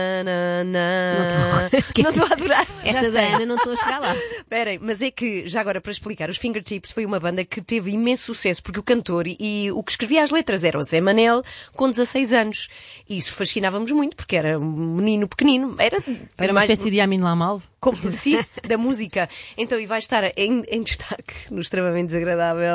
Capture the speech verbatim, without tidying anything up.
Não estou Não estou a adorar. Esta Já da sei. Ana não estou a chegar lá. Esperem, mas é que, já agora para explicar, os Fingertips foi uma banda que teve imenso sucesso, porque o cantor e, e o que escrevia as letras era o Zé Manel, com dezasseis anos. E isso fascinávamos muito, porque era um menino pequenino. Era, Era era uma mais espécie de Amin Lamal. como, sim, da música. Então, e vai estar em, em destaque no Extremamente Desagradável